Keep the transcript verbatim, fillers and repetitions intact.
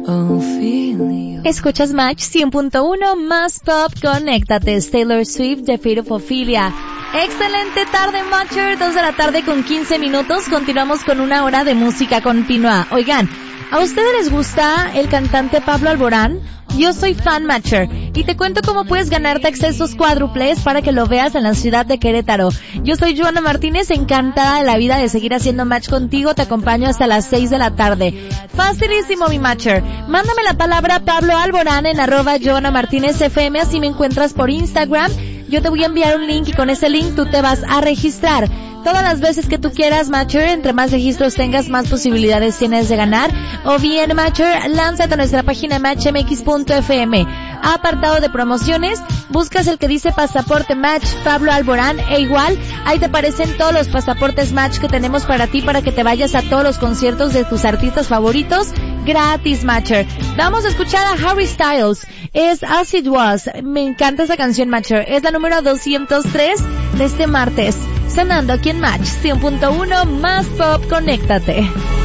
Escuchas Match cien punto uno más pop, conéctate. Taylor Swift, The Fate of Ophelia. Excelente tarde, Matcher, dos de la tarde con quince minutos. Continuamos con una hora de música continua. Oigan, ¿a ustedes les gusta el cantante Pablo Alborán? Yo soy fan, Matcher, y te cuento cómo puedes ganarte accesos cuádruples para que lo veas en la ciudad de Querétaro. Yo soy Joana Martínez, encantada de la vida de seguir haciendo match contigo. Te acompaño hasta las seis de la tarde. Facilísimo, mi Matcher. Mándame la palabra Pablo Alborán en arroba Joana Martínez F M, así me encuentras por Instagram. Yo te voy a enviar un link y con ese link tú te vas a registrar. Todas las veces que tú quieras, Matcher, entre más registros tengas, más posibilidades tienes de ganar. O bien, Matcher, lánzate a nuestra página match m x punto f m. Apartado de promociones, buscas el que dice Pasaporte Match Pablo Alborán e igual, ahí te aparecen todos los pasaportes Match que tenemos para ti para que te vayas a todos los conciertos de tus artistas favoritos gratis, Matcher. Vamos a escuchar a Harry Styles. Es As It Was. Me encanta esa canción, Matcher. Es la número doscientos tres de este martes. Sonando aquí en Match cien punto uno más pop, conéctate.